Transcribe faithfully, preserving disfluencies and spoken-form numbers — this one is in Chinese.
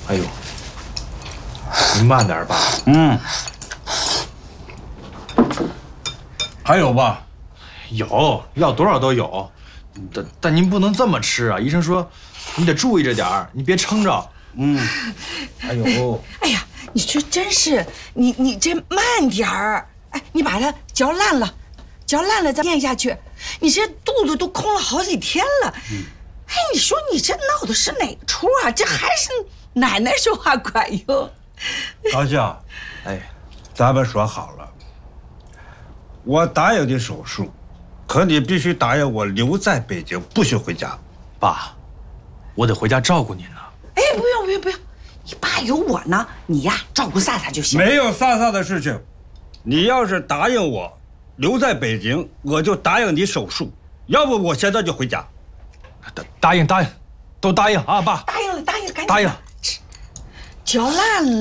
哎呦，您慢点吧。 嗯。还有吧？ 有，要多少都有，但但您不能这么吃啊！医生说，你得注意着点儿，你别撑着。 嗯。 哎呦， 哎呀，你说真是，你你这慢点儿。哎，你把它嚼烂了，嚼烂了再咽下去。你这肚子都空了好几天了。嗯。哎，你说你这闹的是哪出啊？这还是奶奶说话管用。 高笑， 哎， 咱们说好了，我答应你手术，可你必须答应我留在北京，不许回家。 爸，我得回家照顾您呢。 哎，不用不用不用，你爸有我呢，你呀照顾萨萨就行。 没有萨萨的事情，你要是答应我留在北京，我就答应你手术，要不我现在就回家。 答答应答应，都答应啊，爸。 答应了答应了，赶紧答应了。 嚼烂了。